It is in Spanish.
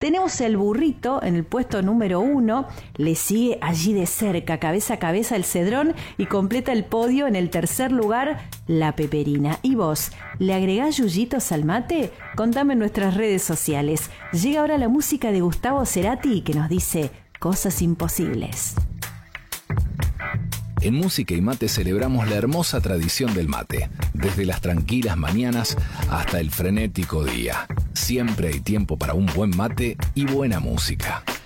Tenemos el burrito en el puesto número 1, le sigue allí de cerca, cabeza a cabeza el cedrón y completa el podio en el tercer lugar la peperina. ¿Y vos, le agregás yuyitos al mate? Contame en nuestras redes sociales. Llega ahora la música de Gustavo Cerati que nos dice Cosas Imposibles. En Música y Mate celebramos la hermosa tradición del mate, desde las tranquilas mañanas hasta el frenético día. Siempre hay tiempo para un buen mate y buena música.